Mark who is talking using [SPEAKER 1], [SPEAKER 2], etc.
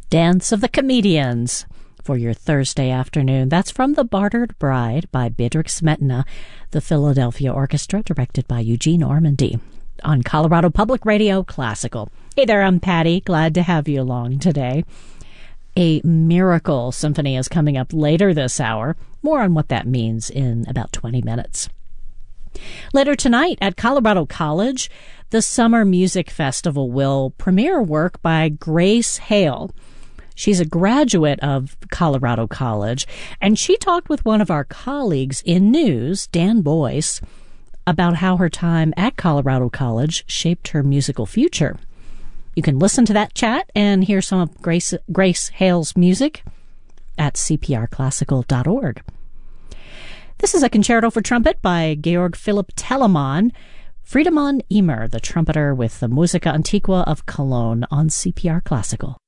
[SPEAKER 1] Dance of the Comedians for your Thursday afternoon. That's from The Bartered Bride by Bedřich Smetana, the Philadelphia Orchestra, directed by Eugene Ormandy, on Colorado Public Radio Classical. Hey there, I'm Patty. Glad to have you along today. A Miracle Symphony is coming up later this hour. More on what that means in about 20 minutes. Later tonight at Colorado College, the Summer Music Festival will premiere work by Grace Hale. She's a graduate of Colorado College, and she talked with one of our colleagues in news, Dan Boyce, about how her time at Colorado College shaped her musical future. You can listen to that chat and hear some of Grace Hale's music at cprclassical.org. This is a concerto for trumpet by Georg Philipp Telemann. Friedemann Emer, the trumpeter with the Musica Antiqua of Cologne on CPR Classical.